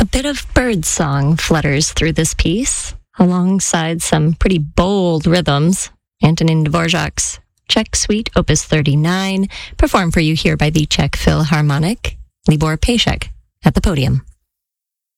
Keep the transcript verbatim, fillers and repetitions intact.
A bit of birdsong flutters through this piece, alongside some pretty bold rhythms. Antonin Dvorak's Czech Suite, Opus thirty-nine, performed for you here by the Czech Philharmonic. Libor Pejsek at the podium.